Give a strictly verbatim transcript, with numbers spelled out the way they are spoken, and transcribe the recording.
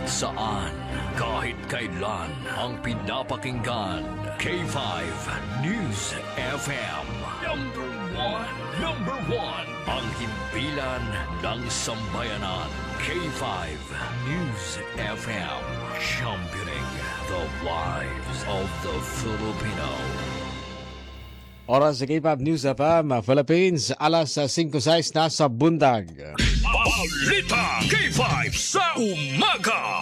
saan, kahit kailan, ang pinapakinggan. K five News F M. Number one. Number one. Ang himpilan ng sambayanan. K five News F M. Championing the lives of the Filipino. Oras sa K five News F M, Philippines, alas singko sais na sa bundag. Balita K five sa umaga.